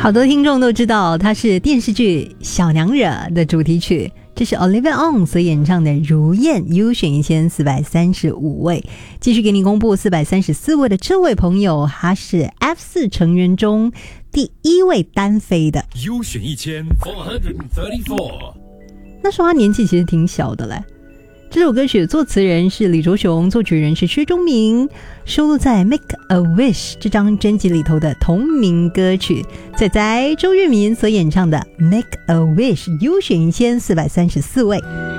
好多听众都知道它是电视剧《小娘惹》的主题曲，这是 Olivia On 所演唱的《如燕》，优选1435位。继续给你公布434位的这位朋友，他是 F4 成员中第1位单飞的， 优选1434。 那时候他年纪其实挺小的嘞。这首歌曲作词人是李卓雄，作曲人是薛忠明，收录在 Make a Wish 这张专辑里头的同名歌曲。仔仔周渝民所演唱的 Make a Wish 优选1434位。